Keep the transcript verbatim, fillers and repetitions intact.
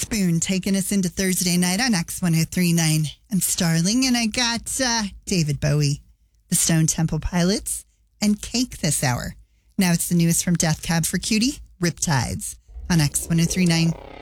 Spoon taking us into Thursday night on X ten thirty-nine. I'm Starling, and I got uh, David Bowie, the Stone Temple Pilots, and Cake this hour. Now it's the newest from Death Cab for Cutie, Riptides, on X ten thirty-nine.